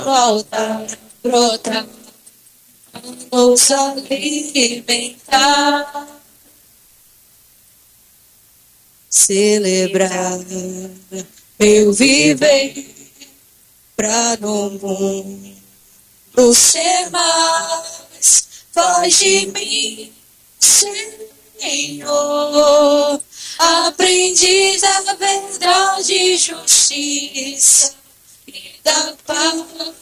voltar, brotar, nos alimentar, celebrar meu viver pra no mundo ser mais voz de mim, Senhor, aprendiz da verdade e justiça e da palavra